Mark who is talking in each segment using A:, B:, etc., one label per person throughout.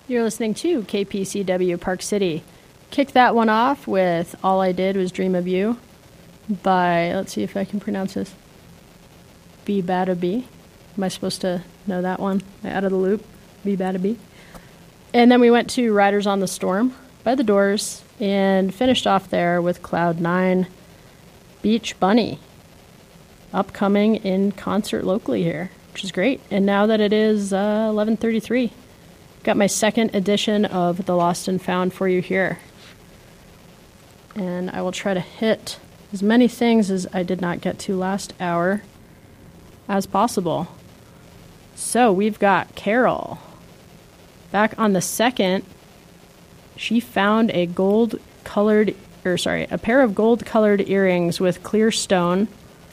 A: You're listening to KPCW Park City. Kick that one off with All I Did Was Dream of You by, let's see if I can pronounce this, Be Bada Bee. Am I supposed to know that one? Am I out of the loop? Be Bada Bee. And then we went to Riders on the Storm by The Doors and finished off there with Cloud 9, Beach Bunny, upcoming in concert locally here, which is great. And now that it is 11:33, got my second edition of The Lost and Found for you here. And I will try to hit as many things as I did not get to last hour as possible. So we've got Carol. Back on the 2nd, she found a pair of gold-colored earrings with clear stone.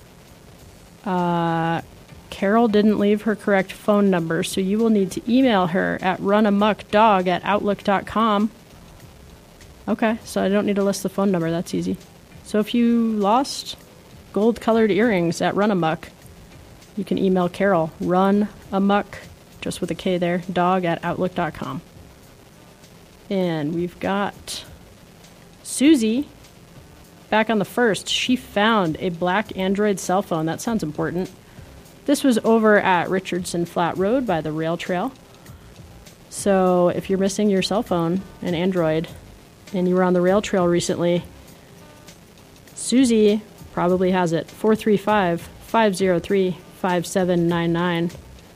A: Carol didn't leave her correct phone number, so you will need to email her at runamuckdog@outlook.com. Okay, so I don't need to list the phone number. That's easy. So if you lost gold-colored earrings at Runamuck, you can email Carol, runamuck, just with a K there, dog@outlook.com. And we've got Susie. Back on the 1st, she found a black Android cell phone. That sounds important. This was over at Richardson Flat Road by the rail trail. So if you're missing your cell phone, an Android, and you were on the rail trail recently, Susie probably has it. 435-503-5799.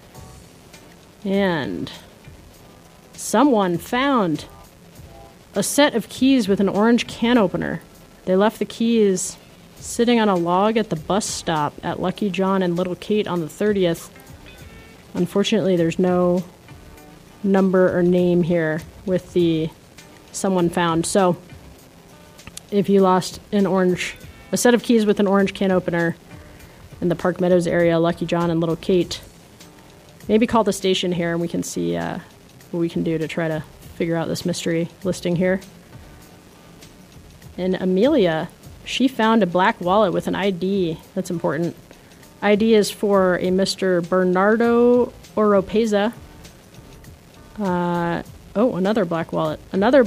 A: And someone found a set of keys with an orange can opener. They left the keys sitting on a log at the bus stop at Lucky John and Little Kate on the 30th. Unfortunately, there's no number or name here with the someone found. So if you lost a set of keys with an orange can opener in the Park Meadows area, Lucky John and Little Kate, maybe call the station here and we can see what we can do to try to figure out this mystery listing here. And Amelia, she found a black wallet with an ID. That's important. ID is for a Mr. Bernardo Oropeza. Another black wallet. Another